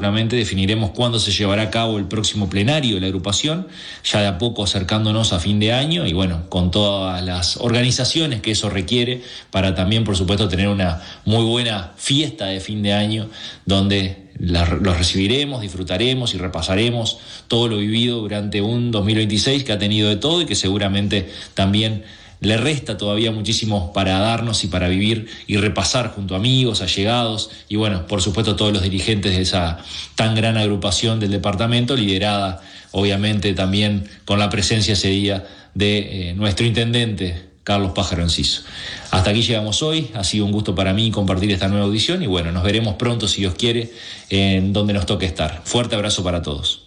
seguramente definiremos cuándo se llevará a cabo el próximo plenario de la agrupación, ya de a poco acercándonos a fin de año y bueno, con todas las organizaciones que eso requiere para también, por supuesto, tener una muy buena fiesta de fin de año donde los recibiremos, disfrutaremos y repasaremos todo lo vivido durante un 2026 que ha tenido de todo y que seguramente también le resta todavía muchísimo para darnos y para vivir y repasar junto a amigos, allegados y bueno, por supuesto todos los dirigentes de esa tan gran agrupación del departamento, liderada obviamente también con la presencia ese día de nuestro intendente Carlos Pájaro Enciso. Hasta aquí llegamos hoy, ha sido un gusto para mí compartir esta nueva audición y bueno, nos veremos pronto si Dios quiere en donde nos toque estar. Fuerte abrazo para todos.